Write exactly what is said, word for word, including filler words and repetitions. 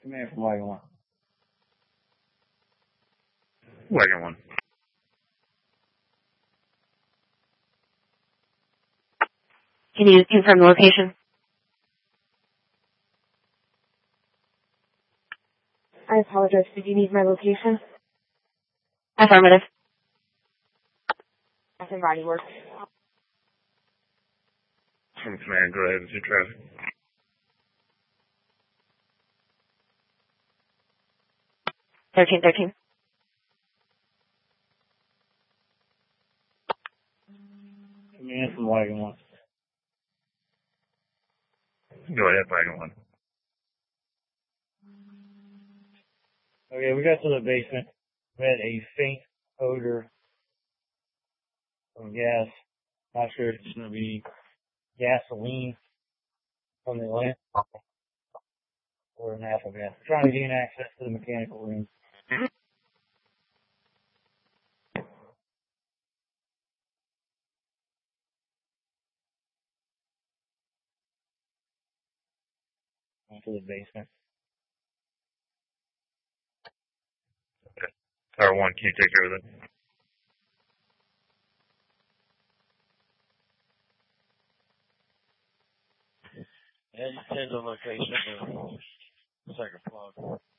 Command from Wagon one. Wagon one. Can you confirm the location? I apologize. Did you need my location? Affirmative. Nothing body work. From command, go ahead and see traffic. Thirteen thirteen. Command from Wagon one. Go ahead, Wagon one. Okay, we got to the basement. We had a faint odor of gas. Not sure if it's going to be gasoline from the lamp or natural gas. We're trying to gain access to the mechanical room. Into the basement. Okay. Tower one, can you take care of that? Yeah, it depends on location. Second floor.